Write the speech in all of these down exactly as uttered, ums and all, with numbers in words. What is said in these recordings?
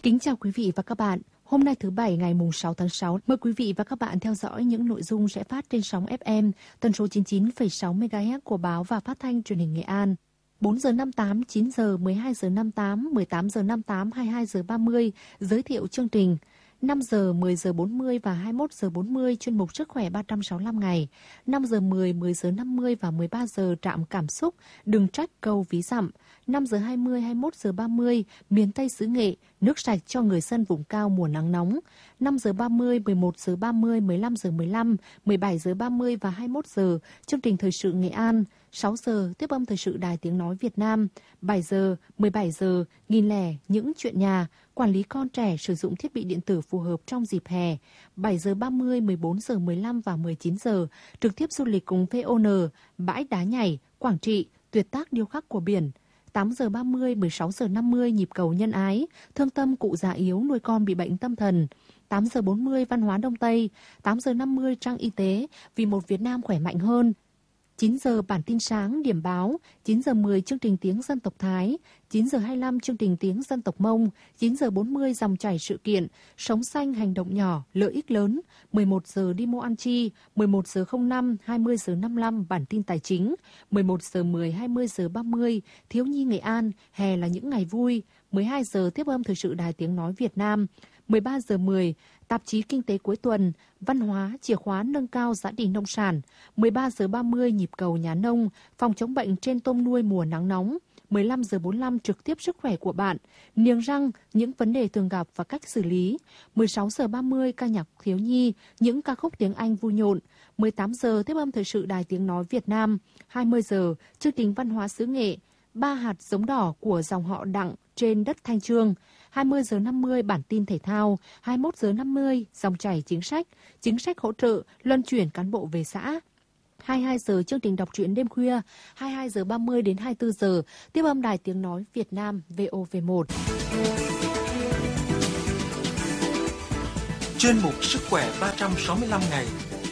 Kính chào quý vị và các bạn. Hôm nay thứ Bảy ngày mùng sáu tháng sáu, mời quý vị và các bạn theo dõi những nội dung sẽ phát trên sóng ép em tần số chín mươi chín phẩy sáu mê ga héc của báo và phát thanh truyền hình Nghệ An. bốn giờ năm mươi tám, chín giờ, mười hai giờ năm mươi tám, mười tám giờ năm mươi tám, hai mươi hai giờ ba mươi giới thiệu chương trình. năm giờ, mười giờ bốn mươi và hai mươi mốt giờ bốn mươi chuyên mục Sức khỏe ba trăm sáu mươi lăm ngày. năm giờ mười, mười giờ năm mươi và mười ba giờ trạm cảm xúc, đừng trách câu ví dặm. năm giờ hai mươi, hai mươi mốt giờ ba mươi miền Tây xứ Nghệ, nước sạch cho người dân vùng cao mùa nắng nóng. năm giờ ba mươi, mười một giờ ba mươi, mười lăm giờ mười lăm, mười bảy giờ ba mươi và hai mươi mốt giờ chương trình thời sự Nghệ An. sáu giờ tiếp âm thời sự Đài Tiếng nói Việt Nam. bảy giờ, mười bảy giờ nghìn lẻ những chuyện nhà, quản lý con trẻ sử dụng thiết bị điện tử phù hợp trong dịp hè. bảy giờ ba mươi, mười bốn giờ mười lăm và mười chín giờ trực tiếp du lịch cùng vê o en, bãi đá nhảy, Quảng Trị, tuyệt tác điêu khắc của biển. tám giờ ba mươi, mười sáu giờ năm mươi nhịp cầu nhân ái, thương tâm cụ già yếu nuôi con bị bệnh tâm thần. tám giờ bốn mươi văn hóa Đông Tây, tám giờ năm mươi trang y tế vì một Việt Nam khỏe mạnh hơn. chín giờ bản tin sáng điểm báo, chín giờ mười chương trình tiếng dân tộc Thái, chín giờ hai mươi lăm chương trình tiếng dân tộc Mông, chín giờ bốn mươi dòng chảy sự kiện, sống xanh hành động nhỏ, lợi ích lớn, mười một giờ đi mua ăn chi, mười một giờ không năm, hai mươi giờ năm mươi lăm bản tin tài chính, mười một giờ mười, hai mươi giờ ba mươi thiếu nhi Nghệ An, hè là những ngày vui, mười hai giờ tiếp âm thời sự Đài Tiếng nói Việt Nam, mười ba giờ mười tạp chí Kinh tế cuối tuần, văn hóa, chìa khóa nâng cao giá trị nông sản, mười ba giờ ba mươi nhịp cầu nhà nông, phòng chống bệnh trên tôm nuôi mùa nắng nóng, mười lăm giờ bốn mươi lăm trực tiếp sức khỏe của bạn, niềng răng, những vấn đề thường gặp và cách xử lý, mười sáu giờ ba mươi ca nhạc thiếu nhi, những ca khúc tiếng Anh vui nhộn, mười tám giờ tiếp âm thời sự Đài Tiếng nói Việt Nam, hai mươi giờ chương trình văn hóa xứ Nghệ, ba hạt giống đỏ của dòng họ Đặng trên đất Thanh Chương, hai mươi giờ năm mươi bản tin thể thao, hai mươi mốt giờ năm mươi dòng chảy chính sách, chính sách hỗ trợ luân chuyển cán bộ về xã. hai mươi hai giờ chương trình đọc truyện đêm khuya, hai mươi hai giờ ba mươi đến hai mươi tư giờ tiếp âm Đài Tiếng nói Việt Nam vê o vê một. Chuyên mục Sức khỏe ba trăm sáu mươi lăm ngày.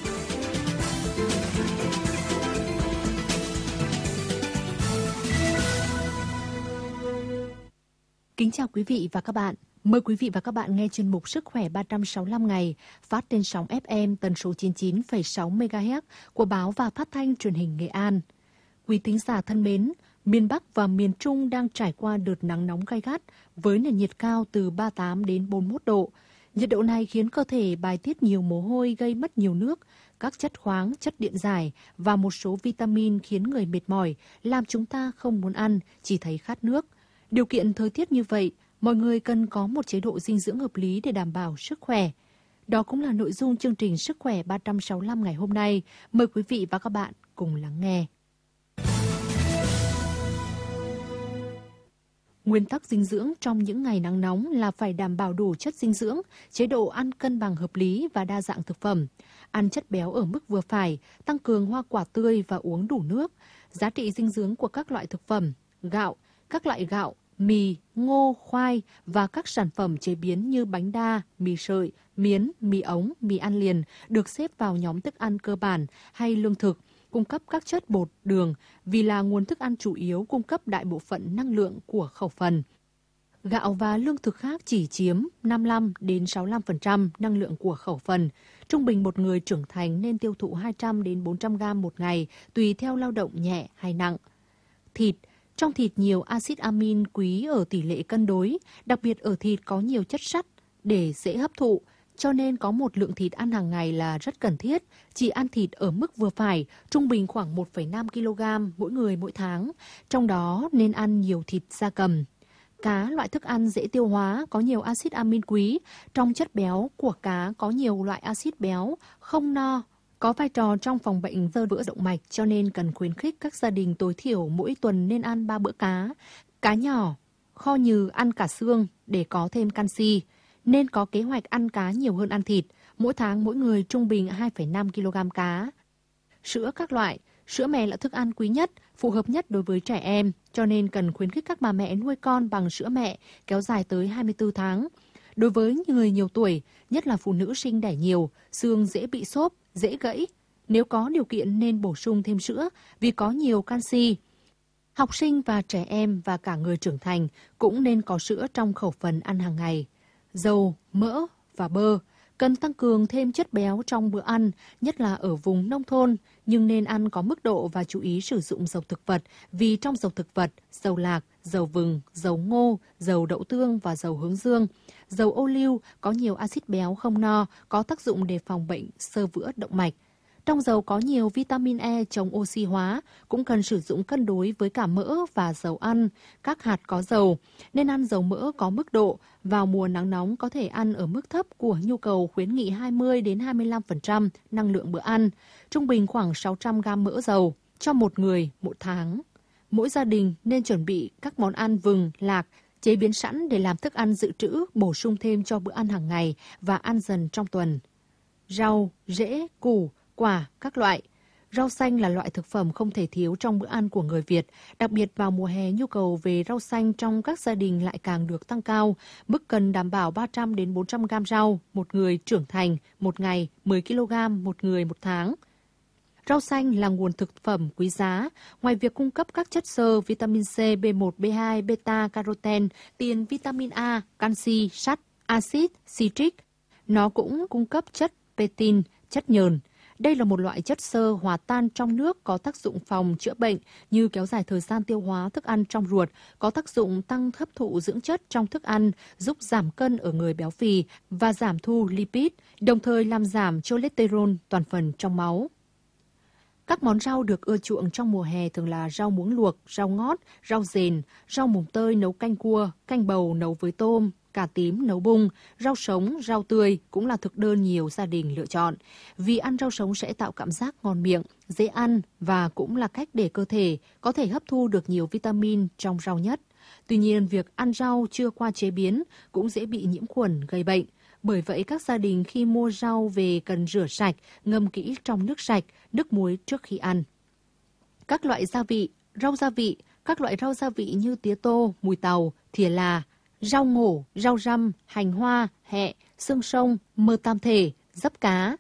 Kính chào quý vị và các bạn. Mời quý vị và các bạn nghe chuyên mục Sức khỏe ba trăm sáu mươi lăm ngày phát trên sóng ép em tần số chín mươi chín phẩy sáu mê ga héc của báo và phát thanh truyền hình Nghệ An. Quý thính giả thân mến, miền Bắc và miền Trung đang trải qua đợt nắng nóng gay gắt với nền nhiệt cao từ ba mươi tám đến bốn mươi mốt độ. Nhiệt độ này khiến cơ thể bài tiết nhiều mồ hôi, gây mất nhiều nước, các chất khoáng, chất điện giải và một số vitamin khiến người mệt mỏi, làm chúng ta không muốn ăn, chỉ thấy khát nước. Điều kiện thời tiết như vậy, mọi người cần có một chế độ dinh dưỡng hợp lý để đảm bảo sức khỏe. Đó cũng là nội dung chương trình Sức khỏe ba trăm sáu mươi lăm ngày hôm nay. Mời quý vị và các bạn cùng lắng nghe. Nguyên tắc dinh dưỡng trong những ngày nắng nóng là phải đảm bảo đủ chất dinh dưỡng, chế độ ăn cân bằng hợp lý và đa dạng thực phẩm, ăn chất béo ở mức vừa phải, tăng cường hoa quả tươi và uống đủ nước. Giá trị dinh dưỡng của các loại thực phẩm, gạo, các loại gạo, mì, ngô, khoai và các sản phẩm chế biến như bánh đa, mì sợi, miến, mì ống, mì ăn liền được xếp vào nhóm thức ăn cơ bản hay lương thực, cung cấp các chất bột, đường vì là nguồn thức ăn chủ yếu cung cấp đại bộ phận năng lượng của khẩu phần. Gạo và lương thực khác chỉ chiếm năm mươi lăm đến sáu mươi lăm phần trăm năng lượng của khẩu phần. Trung bình một người trưởng thành nên tiêu thụ hai trăm đến bốn trăm gam một ngày tùy theo lao động nhẹ hay nặng. Thịt. Trong thịt nhiều axit amin quý ở tỷ lệ cân đối, đặc biệt ở thịt có nhiều chất sắt để dễ hấp thụ, cho nên có một lượng thịt ăn hàng ngày là rất cần thiết. Chỉ ăn thịt ở mức vừa phải, trung bình khoảng một phẩy năm ki lô gam mỗi người mỗi tháng, trong đó nên ăn nhiều thịt gia cầm. Cá, loại thức ăn dễ tiêu hóa, có nhiều axit amin quý, trong chất béo của cá có nhiều loại axit béo, không no, có vai trò trong phòng bệnh xơ vữa động mạch, cho nên cần khuyến khích các gia đình tối thiểu mỗi tuần nên ăn ba bữa cá. Cá nhỏ, kho nhừ ăn cả xương để có thêm canxi. Nên có kế hoạch ăn cá nhiều hơn ăn thịt, mỗi tháng mỗi người trung bình hai phẩy năm ki lô gam cá. Sữa các loại, sữa mẹ là thức ăn quý nhất, phù hợp nhất đối với trẻ em, cho nên cần khuyến khích các bà mẹ nuôi con bằng sữa mẹ kéo dài tới hai mươi tư tháng. Đối với người nhiều tuổi, nhất là phụ nữ sinh đẻ nhiều, xương dễ bị xốp, dễ gãy. Nếu có điều kiện nên bổ sung thêm sữa vì có nhiều canxi. Học sinh và trẻ em và cả người trưởng thành cũng nên có sữa trong khẩu phần ăn hàng ngày. dầu, mỡ và bơ. Cần tăng cường thêm chất béo trong bữa ăn, nhất là ở vùng nông thôn, nhưng nên ăn có mức độ và chú ý sử dụng dầu thực vật, vì trong dầu thực vật, dầu lạc, dầu vừng, dầu ngô, dầu đậu tương và dầu hướng dương. Dầu ô liu có nhiều axit béo không no, có tác dụng đề phòng bệnh xơ vữa động mạch. Trong dầu có nhiều vitamin E chống oxy hóa, cũng cần sử dụng cân đối với cả mỡ và dầu ăn, các hạt có dầu. Nên ăn dầu mỡ có mức độ, vào mùa nắng nóng có thể ăn ở mức thấp của nhu cầu khuyến nghị hai mươi đến hai mươi lăm phần trăm năng lượng bữa ăn, trung bình khoảng sáu trăm gam mỡ dầu cho một người một tháng. Mỗi gia đình nên chuẩn bị các món ăn vừng, lạc, chế biến sẵn để làm thức ăn dự trữ, bổ sung thêm cho bữa ăn hàng ngày và ăn dần trong tuần. Rau, rễ, củ, quả, các loại. Rau xanh là loại thực phẩm không thể thiếu trong bữa ăn của người Việt. Đặc biệt vào mùa hè, nhu cầu về rau xanh trong các gia đình lại càng được tăng cao. Mức cần đảm bảo ba trăm đến bốn trăm gam rau một người trưởng thành một ngày, mười ki lô gam một người một tháng. Rau xanh là nguồn thực phẩm quý giá. Ngoài việc cung cấp các chất xơ, vitamin C, B một, B hai, beta, caroten, tiền vitamin A, canxi, sắt, axit citric, nó cũng cung cấp chất pectin, chất nhờn. Đây là một loại chất xơ hòa tan trong nước có tác dụng phòng chữa bệnh như kéo dài thời gian tiêu hóa thức ăn trong ruột, có tác dụng tăng hấp thụ dưỡng chất trong thức ăn, giúp giảm cân ở người béo phì và giảm thu lipid, đồng thời làm giảm cholesterol toàn phần trong máu. Các món rau được ưa chuộng trong mùa hè thường là rau muống luộc, rau ngót, rau dền, rau mùng tơi nấu canh cua, canh bầu nấu với tôm, cà tím nấu bung, rau sống, rau tươi cũng là thực đơn nhiều gia đình lựa chọn. Vì ăn rau sống sẽ tạo cảm giác ngon miệng, dễ ăn và cũng là cách để cơ thể có thể hấp thu được nhiều vitamin trong rau nhất. Tuy nhiên, việc ăn rau chưa qua chế biến cũng dễ bị nhiễm khuẩn gây bệnh. Bởi vậy, các gia đình khi mua rau về cần rửa sạch, ngâm kỹ trong nước sạch, nước muối trước khi ăn. Các loại gia vị, rau gia vị, các loại rau gia vị như tía tô, mùi tàu, thìa là, rau ngổ, rau răm, hành hoa, hẹ, xương sông, mơ tam thể, giấp cá,